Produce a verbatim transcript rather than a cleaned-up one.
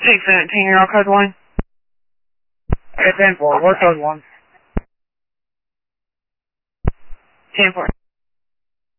six seventeen, you're on code one. Okay, ten four, we're code one. ten four.